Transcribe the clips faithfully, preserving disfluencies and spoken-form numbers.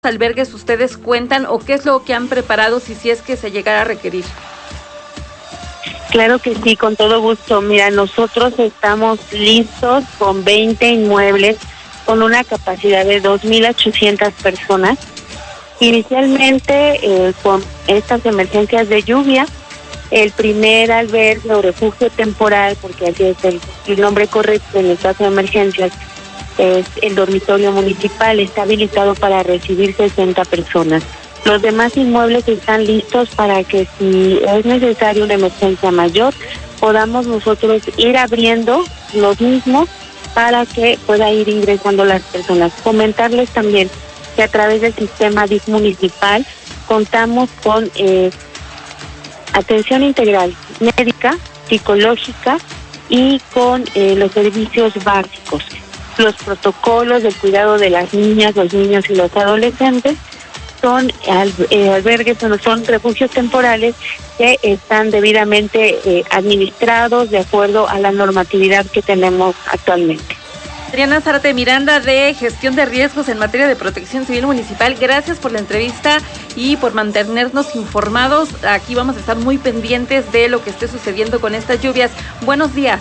albergues ustedes cuentan o qué es lo que han preparado si, si es que se llegara a requerir? Claro que sí, con todo gusto. Mira, nosotros estamos listos con veinte inmuebles con una capacidad de dos mil ochocientas personas. Inicialmente, eh, con estas emergencias de lluvia, el primer albergue o refugio temporal, porque así es el, el nombre correcto en el caso de emergencias, es el dormitorio municipal, está habilitado para recibir sesenta personas. Los demás inmuebles están listos para que si es necesario una emergencia mayor, podamos nosotros ir abriendo los mismos para que pueda ir ingresando las personas. Comentarles también que a través del sistema D I F municipal contamos con eh, atención integral médica, psicológica y con eh, los servicios básicos. Los protocolos del cuidado de las niñas, los niños y los adolescentes son al, eh, albergues, son refugios temporales que están debidamente eh, administrados de acuerdo a la normatividad que tenemos actualmente. Adriana Zárate Miranda, de Gestión de Riesgos en materia de Protección Civil Municipal, gracias por la entrevista y por mantenernos informados. Aquí vamos a estar muy pendientes de lo que esté sucediendo con estas lluvias. Buenos días.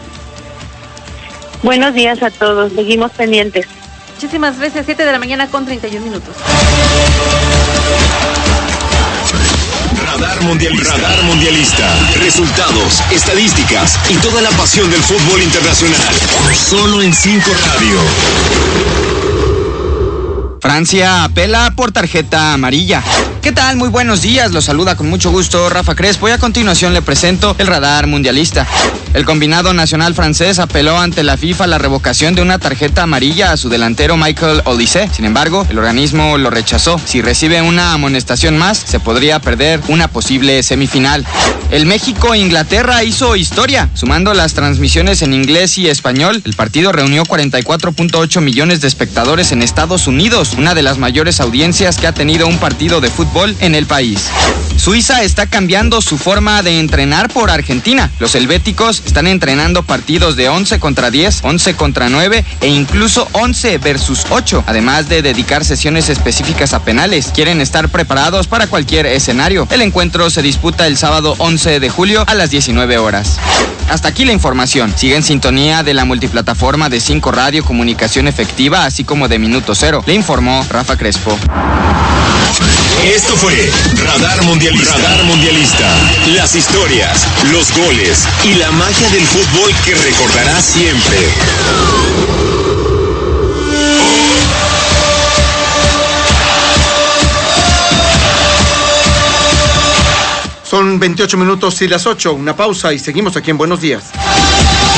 Buenos días a todos, seguimos pendientes. Muchísimas gracias, siete de la mañana con treinta y un minutos. Radar Mundialista. Radar Mundialista. Resultados, estadísticas y toda la pasión del fútbol internacional. Solo en cinco Radio. Francia apela por tarjeta amarilla. ¿Qué tal? Muy buenos días, los saluda con mucho gusto Rafa Crespo y a continuación le presento el radar mundialista. El combinado nacional francés apeló ante la FIFA la revocación de una tarjeta amarilla a su delantero Michael Olise. Sin embargo, el organismo lo rechazó. Si recibe una amonestación más, se podría perder una posible semifinal. El México-Inglaterra hizo historia. Sumando las transmisiones en inglés y español, el partido reunió cuarenta y cuatro punto ocho millones de espectadores en Estados Unidos, una de las mayores audiencias que ha tenido un partido de fútbol en el país. Suiza está cambiando su forma de entrenar por Argentina. Los helvéticos están entrenando partidos de once contra diez, once contra nueve e incluso once versus ocho, además de dedicar sesiones específicas a penales. Quieren estar preparados para cualquier escenario. El encuentro se disputa el sábado once de julio a las diecinueve horas. Hasta aquí la información. Sigue en sintonía de la multiplataforma de cinco Radio, comunicación efectiva, así como de Minuto Cero. Le informó Rafa Crespo. Esto fue Radar Mundialista. Radar Mundialista. Las historias, los goles y la magia del fútbol que recordarás siempre. Son veintiocho minutos y las ocho. Una pausa y seguimos aquí en Buenos Días.